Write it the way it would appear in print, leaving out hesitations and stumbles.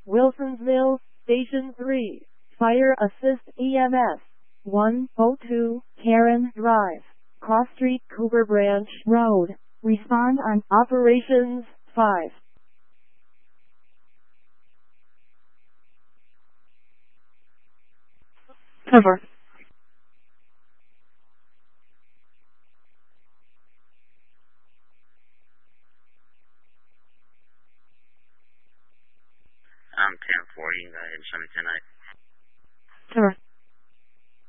Wilsonsville, Station 3, Fire Assist EMS, 102, Karen Drive, Cross Street, Cougar Branch Road. Respond on Operations 5. Cover. I'm 1040, go ahead and show me tonight. Cover.